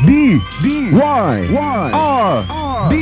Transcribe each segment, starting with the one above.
D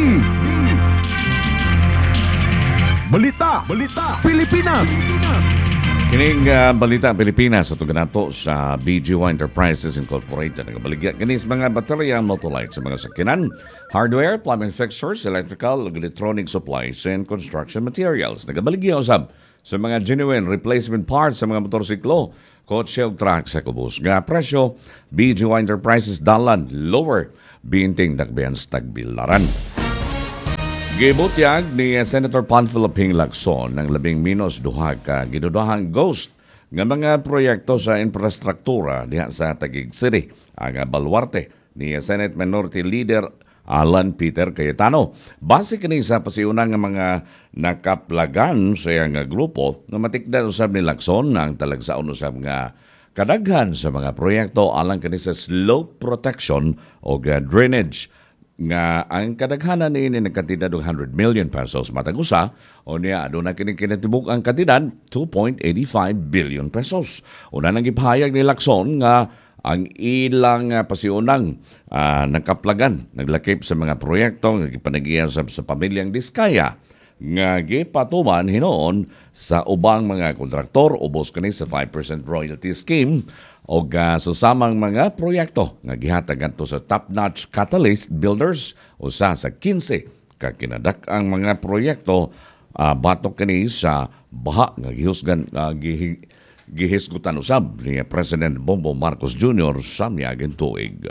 Balita Pilipinas. Kining Balita Pilipinas at ganato sa BGY Enterprises Incorporated. Nagabaligya kinis mga baterya Motolite sa mga sakinan, hardware, plumbing fixtures, electrical, electronic supplies, and construction materials. Nagabaligya usab sa mga genuine replacement parts sa mga motorsiklo, kotse o truck sa kubos. Nga presyo, BGY Enterprises dalan lower, binting dakbayan sa tagbilaran. Gibutyag ni Senator Panfilo Ping Lacson ng -2 ka gidudahang ghost nga mga proyekto sa infrastruktura diha sa Taguig City. Ang baluarte ni Senate Minority Leader Alan Peter Cayetano. Base kini sa pasiunang nga mga nakaplagan sa iyang grupo nga matikdan usab ni Lacson ang talagsaon usab nga kadaghan sa mga proyekto alang kini sa slope protection o drainage nga ang kadaghanan niini nagkantidad og 100 million pesos matag usa o niya aduna kini kinatibuk ang kantidad 2.85 billion pesos. Una nang gipahayag ni Lacson nga ang ilang pasiunang nakaplagan naglakip sa mga proyekto nga gipanagiyan sa pamilyang Diskaya nga gipatuman hinoon sa ubang mga kontraktor ubos kani sa 5% royalty scheme o susamang mga proyekto nga gihatag ngadto sa top-notch catalyst builders usa sa 15 ka kinadak-ang mga proyekto batok kini sa baha nga gihisgutan usab ni President Bongbong Marcos Jr. sa miaging tuig.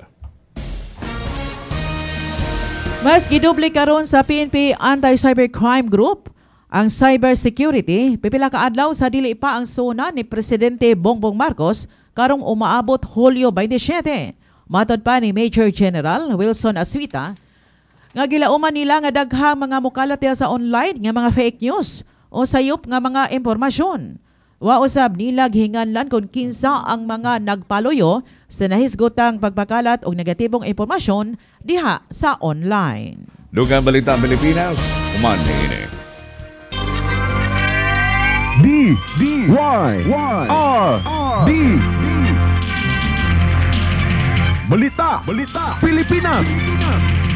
Mas gidoble karon sa PNP Anti-Cybercrime Group ang cybersecurity pipila ka adlaw sa dili pa ang sona ni Presidente Bongbong Marcos karong umaabot Hulyo 27. Matod pa ni Major General Wilson Aswita nga gilauman nila nga daghang mga mukalat sa online nga mga fake news o sayop nga mga impormasyon. Wa usab nila gihinganlan kung kinsa ang mga nagpaluyo sa nahisgotang pagpakalat og negatibong impormasyon diha sa online. Dugang Balita Pilipinas, human ini. D Balita Pilipinas.